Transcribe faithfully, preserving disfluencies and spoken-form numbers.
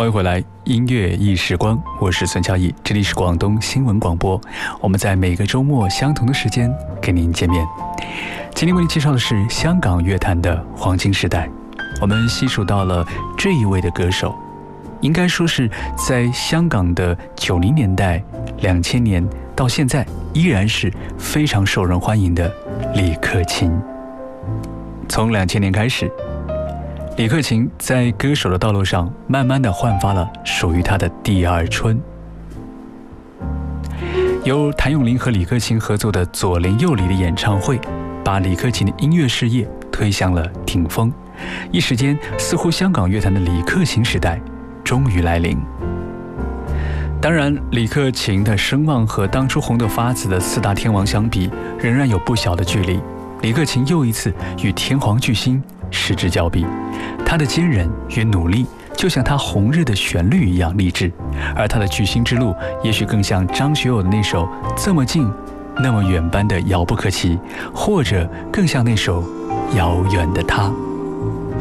欢迎回来，音乐忆时光，我是孙乔毅，这里是广东新闻广播。我们在每个周末相同的时间跟您见面。今天为您介绍的是香港乐坛的黄金时代。我们细数到了这一位的歌手，应该说是在香港的九零年代、两千年到现在依然是非常受人欢迎的李克勤。从两千年开始，李克勤在歌手的道路上慢慢地焕发了属于他的第二春。由谭咏麟和李克勤合作的左邻右里的演唱会，把李克勤的音乐事业推向了顶峰。一时间，似乎香港乐坛的李克勤时代终于来临。当然，李克勤的声望和当初红得发紫的四大天王相比，仍然有不小的距离。李克勤又一次与天皇巨星失之交臂，他的坚韧与努力就像他红日的旋律一样励志，而他的巨星之路也许更像张学友的那首《这么近那么远》般的遥不可及，或者更像那首《遥远的他》。